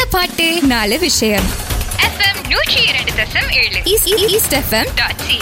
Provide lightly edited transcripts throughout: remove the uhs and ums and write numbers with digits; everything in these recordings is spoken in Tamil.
பாட்டு நாலு விஷயம். FM 102.7 east FM.ca.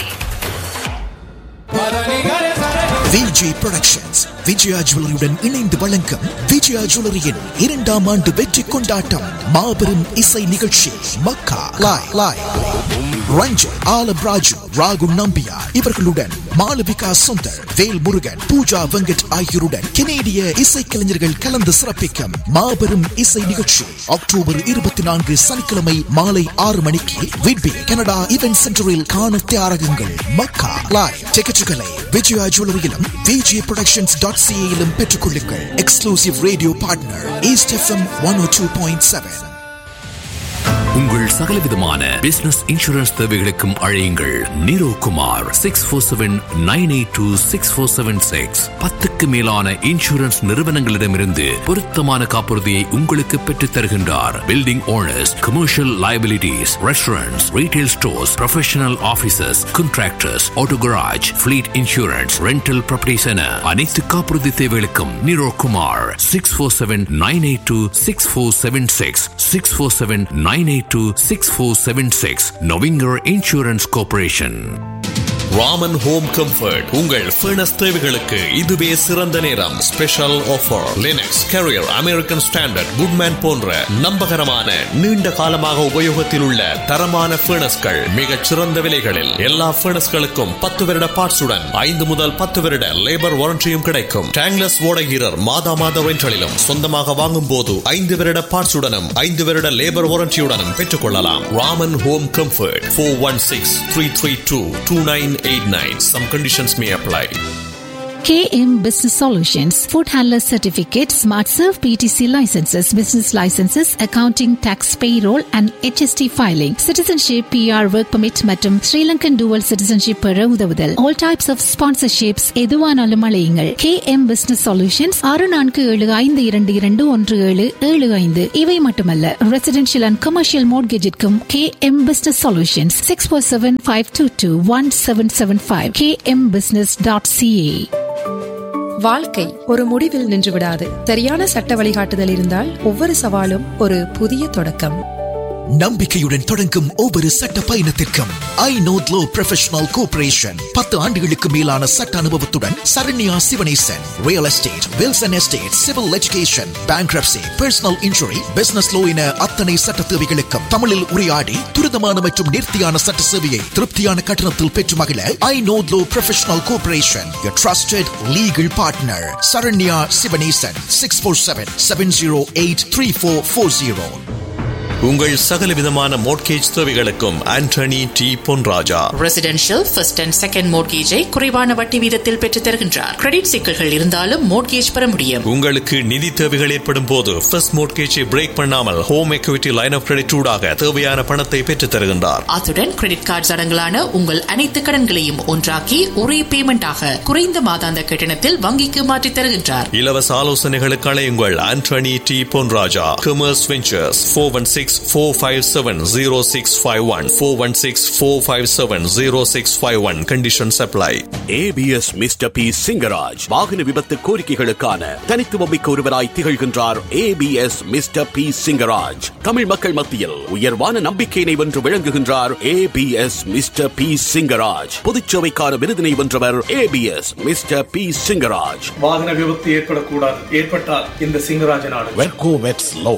Vijay productions Vijaya ஜுவல்லரியுடன் இணைந்து வழங்கும் விஜயா ஜுவல்லரியின் 2ஆம் ஆண்டு வெற்றி கொண்டாட்டம் மாபெரும் இசை நிகழ்ச்சி மக்கா லைவ் ரஞ்சன் ஆலம் ராஜு ராகு நம்பியா இவர்களுடன் மாளவிகா சுந்தர் வேல் முருகன் பூஜா வெங்கட் ஆகியோருடன் கனேடிய இசைக்கலைஞர்கள் கலந்து சிறப்பிக்கும் மாபெரும் இசை நிகழ்ச்சி அக்டோபர் 24 சனிக்கிழமை மாலை 6 மணிக்கு விட்பி கனடா ஈவென்ட் சென்டரில் காண தயாராகுங்கள். மக்கா லைவ் டிக்கெட்டுகளை விஜயா ஜுவல்லரியிலும் விஜய் புரொடக்ஷன்ஸ்.ca இலும் பெற்றுக்கொள்ளுங்கள். Exclusive radio partner east FM 102.7. உங்கள் சகலவிதமான பிசினஸ் இன்சூரன்ஸ் தேவைகளுக்கும் அழையுங்கள் நீரோ குமார் 647-982-6476. 10க்கு மேலான இன்சூரன்ஸ் நிறுவனங்களிடமிருந்து பொருத்தமான காப்புறுதியை உங்களுக்கு பெற்றுத் தருகின்றார். Building owners, commercial liabilities, restaurants, retail stores, professional offices, contractors, auto garage, fleet insurance, rental properties என அனைத்து காப்புறுதி தேவைகளுக்கும் நீரோ Kumar 647-982-6476 647-982-6476. Novinger Insurance Corporation. Raman home comfort உங்கள் ஃபர்னஸ் தேவைகளுக்கு இதுவே சிறந்த நேரம். Special offer. Linux, carrier, American standard, Goodman போன்ற நம்பகரமான நீண்ட காலமாக உபயோகத்தில் உள்ள தரமான ஃபர்னஸ்கள் மிகச் சிறந்த விலைகளில். எல்லா ஃபர்னஸ்களுக்கும் 10 வருட பார்ட்ஸுடன் 5 முதல் 10 வருட லேபர் வாரண்டியும் கிடைக்கும். டேங்லஸ் ஓடகீரர் மாத ரெண்டலிலும் சொந்தமாக வாங்கும் போது 5 வருட பார்ட்ஸுடனும் 5 வருட லேபர் வாரண்டியுடனும் பெற்றுக் கொள்ளலாம். Raman home comfort 416-332-2989. Some conditions may apply. KM Business Solutions, Food Handler Certificate, Smart Serve PTC licenses, business licenses, accounting, tax, payroll and HST filing, citizenship, PR, work permit மற்றும் Sri Lankan dual citizenship பெற உதவுதல். All types of sponsorships எதுவானாலும் அழையுங்கள். KM Business Solutions 6442211775. இவை மட்டுமல்ல, residential and commercial mortgageற்கும் KM Business Solutions 647-522-1775 kmbusiness.ca. வாழ்க்கை ஒரு முடிவில் நின்று விடாது. சரியான சட்ட வழிகாட்டுதல் இருந்தால் ஒவ்வொரு சவாலும் ஒரு புதிய தொடக்கம். நம்பிக்கையுடன் தொடங்கும் ஒவ்வொரு சட்ட பயணத்திற்கும் ஐ நோட் லோ ப்ரொஃபஷனல் கோஆபரேஷன் 10 ஆண்டுகளுக்கு மேலான சட்ட அனுபவத்துடன் Saranya Sivanesan. Real estate, Wilson estate, civil education, bankruptcy, personal injury, business low என அத்தனை சட்ட தேவைகளுக்கும் தமிழில் உரையாடி துரிதமான மற்றும் நேர்த்தியான சட்ட சேவையை திருப்தியான கட்டணத்தில் பெற்று மகிழ ஐ note low professional cooperation, your trusted legal partner. Saranya Sivanesan 647-708-3440. உங்கள் சகல விதமான மோட்கேஜ் தேவைகளுக்கும் Antony D Ponraja. Residential first and second மோட்கேஜை குறைவான வட்டி வீதத்தில் பெற்றுத் தருகின்றார். கிரெடிட் சிக்கல்கள் இருந்தாலும் மோட்கேஜ் பெற முடியும். உங்களுக்கு நிதி தேவைகள் ஏற்படும் போது ஃபர்ஸ்ட் மோட்கேஜை பிரேக் பண்ணாமல் home equity line of credit ஊடாக தேவையான பணத்தை பெற்றுத் தருகின்றார். அத்துடன் கிரெடிட் கார்டு அடங்கலான உங்கள் அனைத்து கடன்களையும் ஒன்றாக்கி ஒரே பேமெண்டாக குறைந்த மாதாந்த கட்டணத்தில் வங்கிக்கு மாற்றித் தருகின்றார். இலவச ஆலோசனைகளுக்கு அழையுங்கள் Antony D Ponraja. Commerce ventures 416-457-0651 416-457-0651. Conditions apply. ABS Mr. P Singaraj வாகன விபத்து கோரிக்கைகளுக்கான தனித்துவமிக்க ஒருவராய் திகழ்கின்றார். ABS Mr. P Singaraj Tamil மக்கள் மத்தியில் உயர்வான நம்பிக்கையினை வென்று விளங்குகின்றார். ABS Mr. P சிங்கராஜ் பொதுச்சேவைக்கான விருதினை வென்றவர். ABS Mr. P சிங்கராஜ். வாகன விபத்து ஏற்படக்கூடாது, ஏற்பட்டால் இந்த சிங்கராஜ் நாடு. வெர்கோ வெட்ஸ் low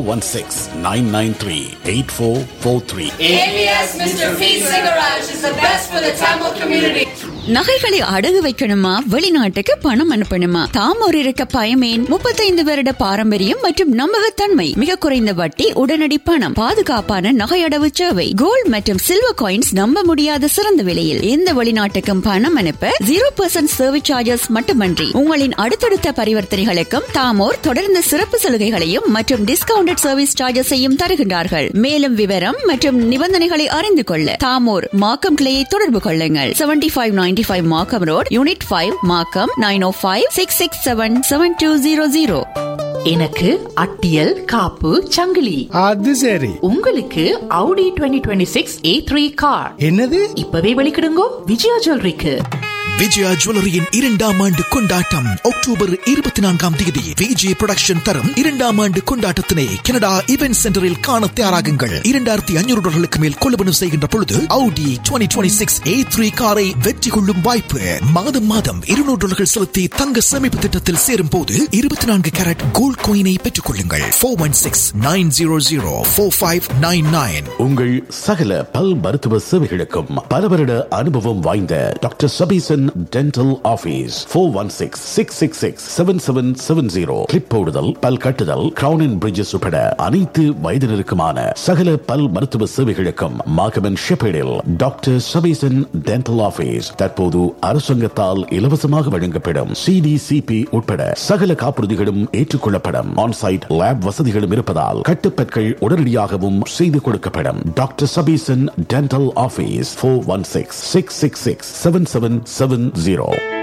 416-993-8443. ABS Mr. P Singaraj is the best for the Tamil community. நகைகளை அடகு வைக்கணுமா, வெளிநாட்டுக்கு பணம் அனுப்பணுமா? தாமோர் இருக்க பயமேன். 35 வருட பாரம்பரியம் மற்றும் நம்பகத்தன்மை, மிக குறைந்த வட்டி, உடனடி பணம், பாதுகாப்பான நகை அடவு சேவை, கோல்ட் மற்றும் சில்வர் காயின்ஸ் நம்ப முடியாத சிறந்த விலையில் எந்த வெளிநாட்டுக்கும் பணம் அனுப்ப 0% சர்வீஸ் சார்ஜஸ் மட்டுமன்றி உங்களின் அடுத்தடுத்த பரிவர்த்தனைகளுக்கும் தாமோர் தொடர்ந்து சிறப்பு சலுகைகளையும் மற்றும் டிஸ்கவுண்டட் சர்வீஸ் சார்ஜஸையும் தருகின்றார்கள். மேலும் விவரம் மற்றும் நிபந்தனைகளை அறிந்து கொள்ள தாமோர் மாக்கம் கிளையை தொடர்பு கொள்ளுங்கள். 7595 Markham Road, Unit 5, Markham 905-667-7200. எனக்கு அட்டியல் காப்பு சங்கிலி. அது சரி. உங்களுக்கு Audi 2026 A3 கார். என்னது? இப்பவே வெளிக்கிடுங்கோ விஜயா ஜுவல்லரிக்கு. விஜயா ஜுவல்லரியின் 2ஆம் ஆண்டு கொண்டாட்டம் அக்டோபர் 24 விஜய் புரொடக்ஷன் தரும் 2ஆம் ஆண்டு கொண்டாட்டத்தினை கனடா இவென்ட் சென்டரில் காண தயாராகுங்கள். $2,500 மேல் கொள்வனவு செய்கின்ற பொழுது Audi 2026 A3 காரை வெற்றி கொள்ளும் வாய்ப்பு. மாதம் $200 செலுத்தி தங்க சேமிப்பு திட்டத்தில் சேரும் போது 24 கேரட் கோல்ட் காயினை பெற்றுக் கொள்ளுங்கள். 416-900-4599. உங்கள் சகல பல் மருத்துவ சேவைகளுக்கும் பல வருட அனுபவம் வாய்ந்த doctor Sabesan dental office 416-666-7770. Clip போடுதல், பல் கட்டுதல், கிரவுன் அண்ட் பிரிட்ஜஸ் உட்பட அனைத்து வயதினருக்குமான சகல பல் மருத்துவ சேவைகளுக்கும் மாகமன் ஷெப்பேடில் டாக்டர் சபீசன் டென்டல் ஆபீஸ் தற்போது அரசாங்கத்தால் இலவசமாக வழங்கப்படும் CDCP உட்பட சகல காப்புறுதிகளும் ஏற்றுக்கொள்ளப்படும். ஆன்சைட் லேப் வசதிகளும் இருப்பதால் கட்டுப்பற்கள் உடனடியாகவும் செய்து கொடுக்கப்படும். Doctor Sabesan dental office 416-666-7770.